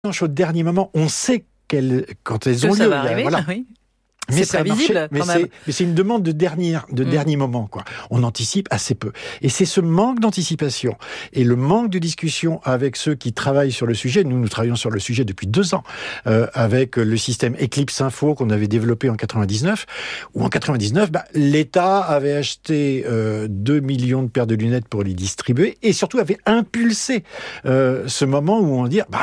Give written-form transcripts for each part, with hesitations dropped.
au dernier moment. On sait quand elles ont lieu. Ça va arriver, voilà. Oui. Mais c'est prévisible, quand même. Mais c'est une demande de dernier moment, quoi. On anticipe assez peu. Et c'est ce manque d'anticipation et le manque de discussion avec ceux qui travaillent sur le sujet. Nous travaillons sur le sujet depuis 2 ans, avec le système Eclipse Info qu'on avait développé en 99, où en 99, l'État avait acheté 2 millions de paires de lunettes pour les distribuer et surtout avait impulsé ce moment où on dit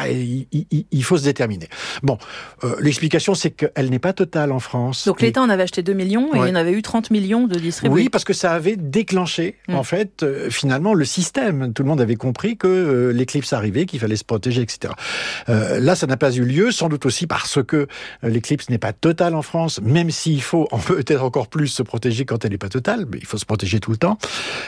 il faut se déterminer. Bon, l'explication, c'est qu'elle n'est pas totale en France. Donc l'État en avait acheté 2 millions et il y en avait eu 30 millions de distribués. Oui, parce que ça avait déclenché, en fait, finalement, le système. Tout le monde avait compris que l'éclipse arrivait, qu'il fallait se protéger, etc. Là, ça n'a pas eu lieu, sans doute aussi parce que l'éclipse n'est pas totale en France, même s'il faut peut-être encore plus se protéger quand elle n'est pas totale, mais il faut se protéger tout le temps.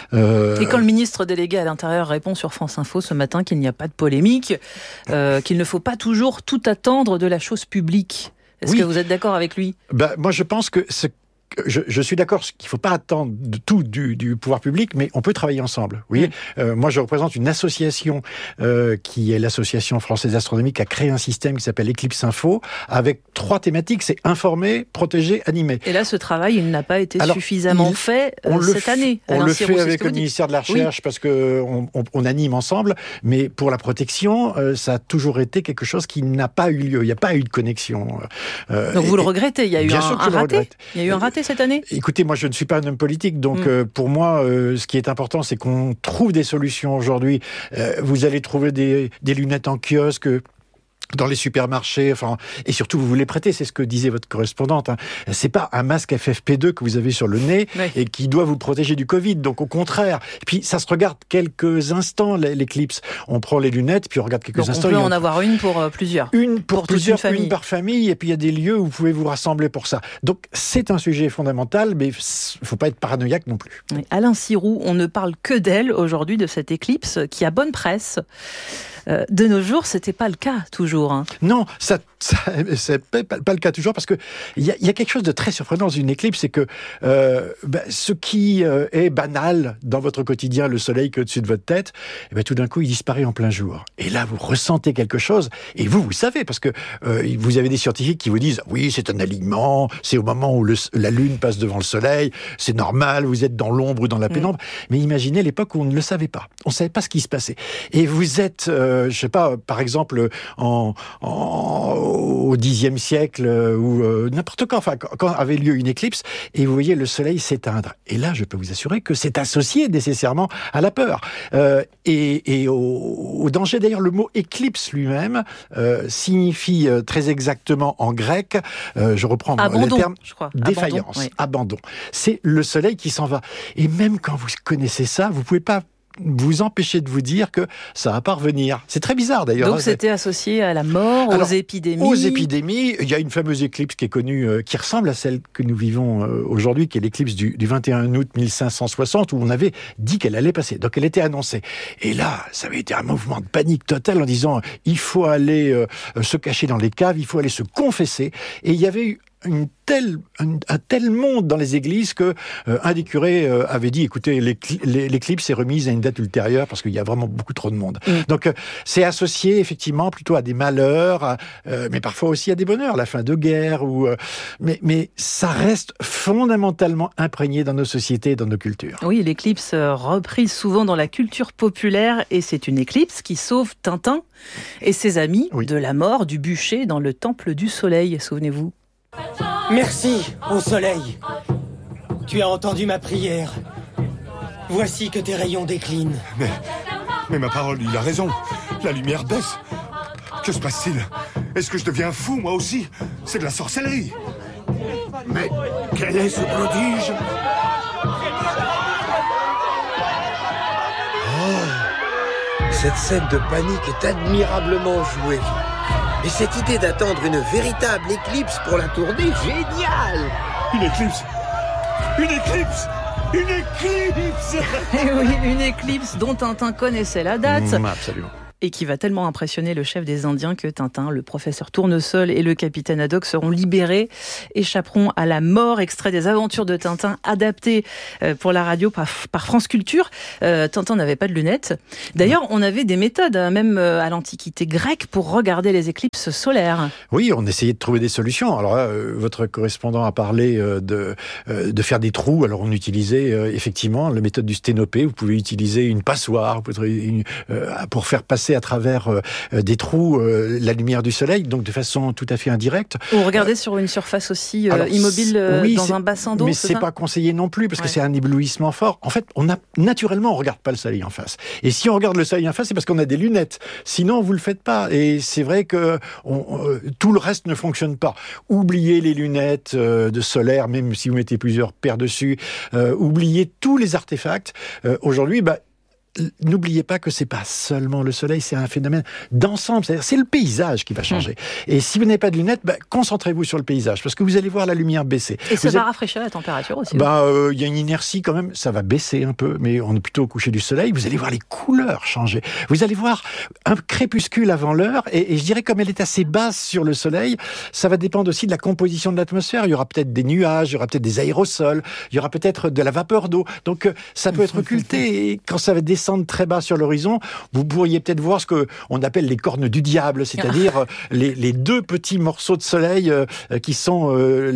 Et quand le ministre délégué à l'Intérieur répond sur France Info ce matin qu'il n'y a pas de polémique, qu'il ne faut pas toujours tout attendre de la chose publique, est-ce que vous êtes d'accord avec lui ? Moi, je pense que je suis d'accord qu'il ne faut pas attendre de tout du pouvoir public, mais on peut travailler ensemble. Vous voyez, moi, je représente une association qui est l'Association française d'astronomie, qui a créé un système qui s'appelle Eclipse Info, avec 3 thématiques, c'est informer, protéger, animer. Et là, ce travail, il n'a pas été suffisamment fait cette année. On le fait avec le ministère de la Recherche, parce qu'on anime ensemble, mais pour la protection, ça a toujours été quelque chose qui n'a pas eu lieu. Il n'y a pas eu de connexion. Donc vous le regrettez, il y a eu un raté. Il y a eu un raté cette année ? Écoutez, moi je ne suis pas un homme politique, donc pour moi, ce qui est important, c'est qu'on trouve des solutions aujourd'hui. Vous allez trouver des lunettes en kiosque, dans les supermarchés, et surtout vous les prêtez, c'est ce que disait votre correspondante. C'est pas un masque FFP2 que vous avez sur le nez et qui doit vous protéger du Covid. Donc au contraire. Et puis ça se regarde quelques instants l'éclipse. On prend les lunettes, puis on regarde quelques instants. On peut en avoir une pour plusieurs. Une pour plusieurs, une par famille. Et puis il y a des lieux où vous pouvez vous rassembler pour ça. Donc c'est un sujet fondamental, mais il faut pas être paranoïaque non plus. Alain Siroux, on ne parle que d'elle aujourd'hui, de cette éclipse qui a bonne presse. De nos jours, c'était pas le cas toujours. Non, c'est pas le cas toujours, parce que il y a quelque chose de très surprenant dans une éclipse, c'est que ce qui est banal dans votre quotidien, le soleil qui est au-dessus de votre tête, tout d'un coup il disparaît en plein jour. Et là vous ressentez quelque chose, et vous savez, parce que vous avez des scientifiques qui vous disent oui, c'est un alignement, c'est au moment où la lune passe devant le soleil, c'est normal, vous êtes dans l'ombre ou dans la pénombre. Mais imaginez l'époque où on ne le savait pas, on savait pas ce qui se passait, et vous êtes je sais pas, par exemple au Xe siècle ou n'importe quand, quand avait lieu une éclipse et vous voyez le soleil s'éteindre. Et là, je peux vous assurer que c'est associé nécessairement à la peur et au danger. D'ailleurs, le mot éclipse lui-même signifie très exactement en grec, je reprends abandon, le terme, je crois. défaillance, abandon. C'est le soleil qui s'en va. Et même quand vous connaissez ça, vous pouvez pas vous empêcher de vous dire que ça va pas revenir. C'est très bizarre d'ailleurs. Donc c'était associé à la mort, aux épidémies. Aux épidémies, il y a une fameuse éclipse qui est connue, qui ressemble à celle que nous vivons aujourd'hui, qui est l'éclipse du 21 août 1560, où on avait dit qu'elle allait passer. Donc elle était annoncée. Et là, ça avait été un mouvement de panique totale en disant il faut aller se cacher dans les caves, il faut aller se confesser. Et il y avait eu un tel monde dans les églises que un des curés avait dit écoutez, l'éclipse est remise à une date ultérieure parce qu'il y a vraiment beaucoup trop de monde. Donc c'est associé effectivement plutôt à des malheurs, mais parfois aussi à des bonheurs, la fin de guerre mais ça reste fondamentalement imprégné dans nos sociétés et dans nos cultures. Oui, l'éclipse reprise souvent dans la culture populaire, et c'est une éclipse qui sauve Tintin et ses amis de la mort du bûcher dans le temple du soleil, souvenez-vous. Merci, ô soleil. Tu as entendu ma prière. Voici que tes rayons déclinent. Mais ma parole, il a raison. La lumière baisse. Que se passe-t-il ? Est-ce que je deviens fou, moi aussi ? C'est de la sorcellerie. Mais quel est ce prodige ? Cette scène de panique est admirablement jouée. Et cette idée d'attendre une véritable éclipse pour la tourner, génial! Une éclipse! Une éclipse! Une éclipse! Et oui, une éclipse dont Tintin connaissait la date. Absolument. et qui va tellement impressionner le chef des Indiens que Tintin, le professeur Tournesol et le capitaine Haddock seront libérés, échapperont à la mort. Extrait des aventures de Tintin adapté pour la radio par France Culture. Tintin n'avait pas de lunettes. D'ailleurs, on avait des méthodes, même à l'Antiquité grecque, pour regarder les éclipses solaires. Oui, on essayait de trouver des solutions. Alors là, votre correspondant a parlé de faire des trous. Alors on utilisait effectivement la méthode du sténopé. Vous pouvez utiliser une passoire pour faire passer à travers des trous la lumière du soleil, donc de façon tout à fait indirecte. Ou regarder sur une surface aussi immobile dans un bassin d'eau. Mais c'est pas conseillé non plus parce que c'est un éblouissement fort. En fait, naturellement, on regarde pas le soleil en face. Et si on regarde le soleil en face, c'est parce qu'on a des lunettes. Sinon, vous le faites pas. Et c'est vrai que tout le reste ne fonctionne pas. Oubliez les lunettes de solaire, même si vous mettez plusieurs paires dessus. Oubliez tous les artefacts. Aujourd'hui, n'oubliez pas que c'est pas seulement le soleil, c'est un phénomène d'ensemble. C'est le paysage qui va changer. Et si vous n'avez pas de lunettes, concentrez-vous sur le paysage, parce que vous allez voir la lumière baisser. Et ça va rafraîchir la température aussi. Y a une inertie quand même, ça va baisser un peu, mais on est plutôt au coucher du soleil. Vous allez voir les couleurs changer. Vous allez voir un crépuscule avant l'heure, et je dirais comme elle est assez basse sur le soleil, ça va dépendre aussi de la composition de l'atmosphère. Il y aura peut-être des nuages, il y aura peut-être des aérosols, il y aura peut-être de la vapeur d'eau. Donc ça peut être occulté, et quand ça va descendre très bas sur l'horizon, vous pourriez peut-être voir ce qu'on appelle les cornes du diable, c'est-à-dire les deux petits morceaux de soleil qui sont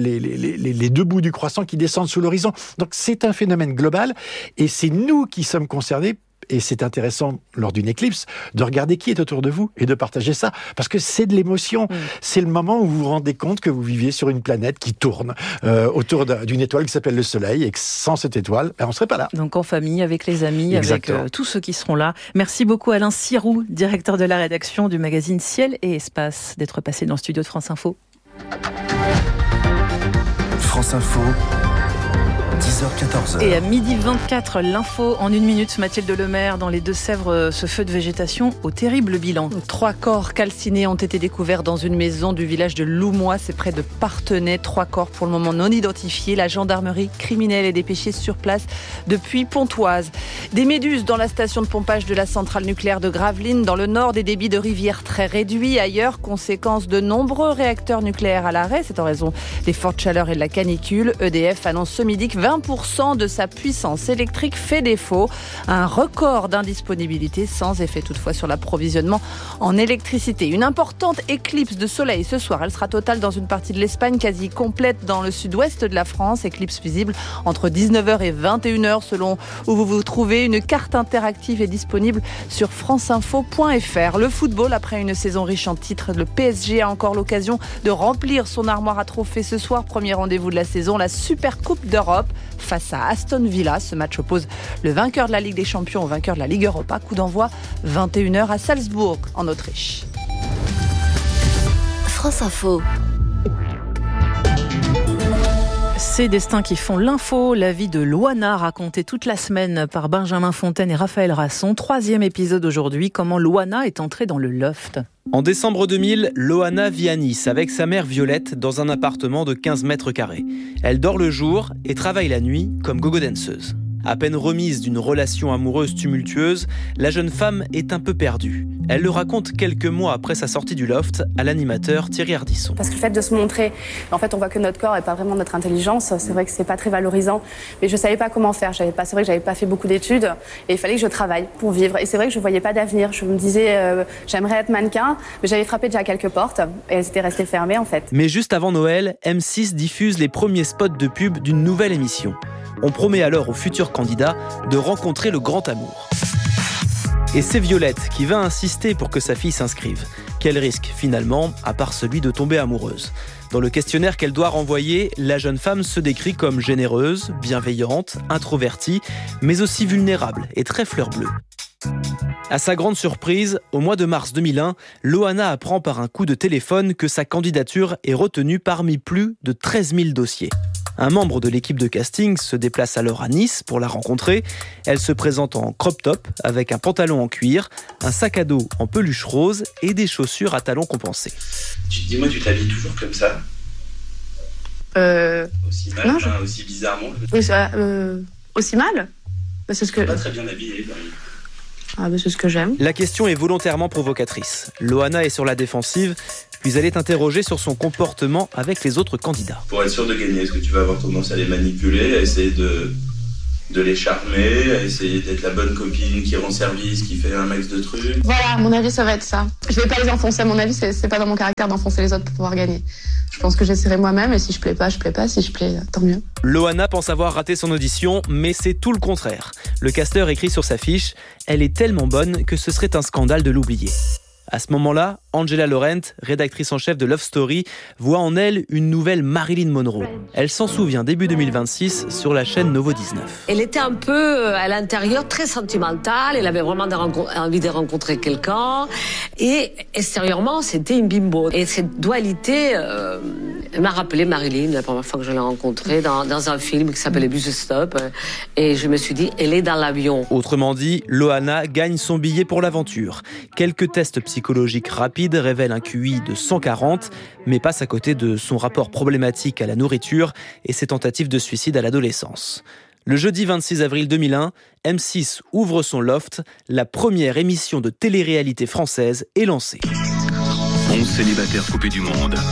les deux bouts du croissant qui descendent sous l'horizon. Donc c'est un phénomène global, et c'est nous qui sommes concernés. Et c'est intéressant, lors d'une éclipse, de regarder qui est autour de vous et de partager ça. Parce que c'est de l'émotion. C'est le moment où vous vous rendez compte que vous viviez sur une planète qui tourne autour d'une étoile qui s'appelle le Soleil, et que sans cette étoile, on ne serait pas là. Donc en famille, avec les amis, Exactement. Avec tous ceux qui seront là. Merci beaucoup Alain Sirou, directeur de la rédaction du magazine Ciel et Espace, d'être passé dans le studio de France Info. France Info. 10h-14h. Et à 12h24, l'info en 1 minute. Mathilde Lemaire, dans les Deux-Sèvres, ce feu de végétation au terrible bilan. 3 corps calcinés ont été découverts dans une maison du village de Loumois, c'est près de Parthenay. 3 corps pour le moment non identifiés. La gendarmerie criminelle est dépêchée sur place depuis Pontoise. Des méduses dans la station de pompage de la centrale nucléaire de Gravelines. Dans le nord, des débits de rivière très réduits. Ailleurs, conséquence de nombreux réacteurs nucléaires à l'arrêt. C'est en raison des fortes chaleurs et de la canicule. EDF annonce ce midi que 20% de sa puissance électrique fait défaut. Un record d'indisponibilité, sans effet toutefois sur l'approvisionnement en électricité. Une importante éclipse de soleil ce soir. Elle sera totale dans une partie de l'Espagne, quasi complète dans le sud-ouest de la France. Éclipse visible entre 19h et 21h selon où vous vous trouvez. Une carte interactive est disponible sur franceinfo.fr. Le football, après une saison riche en titres, le PSG a encore l'occasion de remplir son armoire à trophées ce soir. Premier rendez-vous de la saison, la Super Coupe d'Europe face à Aston Villa. Ce match oppose le vainqueur de la Ligue des Champions au vainqueur de la Ligue Europa. Coup d'envoi 21h à Salzbourg, en Autriche. France Info. Ces destins qui font l'info, la vie de Loana racontée toute la semaine par Benjamin Fontaine et Raphaël Rasson. 3e épisode aujourd'hui, comment Loana est entrée dans le loft. En décembre 2000, Loana vit à Nice avec sa mère Violette dans un appartement de 15 mètres carrés. Elle dort le jour et travaille la nuit comme gogo danseuse. À peine remise d'une relation amoureuse tumultueuse, la jeune femme est un peu perdue. Elle le raconte quelques mois après sa sortie du loft à l'animateur Thierry Ardisson. Parce que le fait de se montrer, en fait on voit que notre corps et pas vraiment notre intelligence, c'est vrai que c'est pas très valorisant, mais je savais pas comment faire. C'est vrai que j'avais pas fait beaucoup d'études et il fallait que je travaille pour vivre. Et c'est vrai que je voyais pas d'avenir. Je me disais j'aimerais être mannequin, mais j'avais frappé déjà quelques portes et elles étaient restées fermées en fait. Mais juste avant Noël, M6 diffuse les premiers spots de pub d'une nouvelle émission. On promet alors aux futurs candidats de rencontrer le grand amour. Et c'est Violette qui va insister pour que sa fille s'inscrive. Quel risque finalement, à part celui de tomber amoureuse ? Dans le questionnaire qu'elle doit renvoyer, la jeune femme se décrit comme généreuse, bienveillante, introvertie, mais aussi vulnérable et très fleur bleue. À sa grande surprise, au mois de mars 2001, Loana apprend par un coup de téléphone que sa candidature est retenue parmi plus de 13 000 dossiers. Un membre de l'équipe de casting se déplace alors à Nice pour la rencontrer. Elle se présente en crop top avec un pantalon en cuir, un sac à dos en peluche rose et des chaussures à talons compensés. Dis-moi, tu t'habilles toujours comme ça ? Aussi mal, non, aussi bizarrement. Oui, aussi mal ? C'est ce que... Pas très bien habillée. Ah bah c'est ce que j'aime. La question est volontairement provocatrice. Loana est sur la défensive, puis elle est interrogée sur son comportement avec les autres candidats. Pour être sûr de gagner, est-ce que tu vas avoir tendance à les manipuler, à essayer de les charmer, à essayer d'être la bonne copine qui rend service, qui fait un max de trucs? Voilà, à mon avis, ça va être ça. Je vais pas les enfoncer, à mon avis, c'est pas dans mon caractère d'enfoncer les autres pour pouvoir gagner. Je pense que j'essaierai moi-même, et si je plais pas, je plais pas. Si je plais, tant mieux. Loana pense avoir raté son audition, mais c'est tout le contraire. Le casteur écrit sur sa fiche « Elle est tellement bonne que ce serait un scandale de l'oublier ». À ce moment-là, Angela Laurent, rédactrice en chef de Love Story, voit en elle une nouvelle Marilyn Monroe. Elle s'en souvient début 2026 sur la chaîne Novo 19. Elle était un peu à l'intérieur très sentimentale, elle avait vraiment envie de rencontrer quelqu'un et extérieurement c'était une bimbo. Et cette dualité m'a rappelé Marilyn la première fois que je l'ai rencontrée dans un film qui s'appelait Bus Stop et je me suis dit elle est dans l'avion. Autrement dit, Loana gagne son billet pour l'aventure. Quelques tests psychologiques rapides révèlent un QI de 140, mais passe à côté de son rapport problématique à la nourriture et ses tentatives de suicide à l'adolescence. Le jeudi 26 avril 2001, M6 ouvre son loft, la première émission de télé-réalité française est lancée. 11 célibataires coupés du monde,